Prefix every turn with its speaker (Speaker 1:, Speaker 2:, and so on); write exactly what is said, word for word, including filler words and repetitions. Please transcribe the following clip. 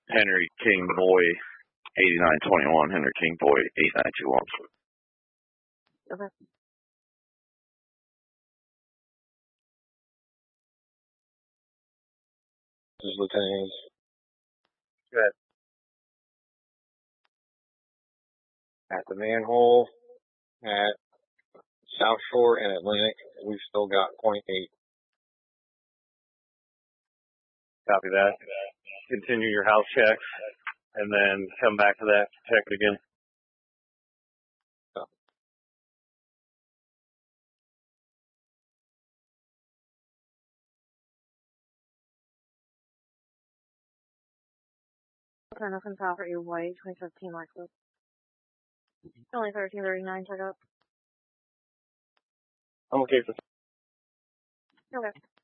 Speaker 1: Henry King Boy, eighty-nine twenty-one, Henry King Boy, eight nine two one.
Speaker 2: Okay.
Speaker 3: This is Lieutenant.
Speaker 4: Go ahead.
Speaker 3: At the manhole at South Shore and Atlantic, we've still got point eight.
Speaker 4: Copy that. Continue your house checks, and then come back to that, check it again.
Speaker 2: Okay, nothing south at your way, twenty seventeen Lexus. Only thirteen thirty-nine, check up.
Speaker 4: I'm okay for
Speaker 2: Okay.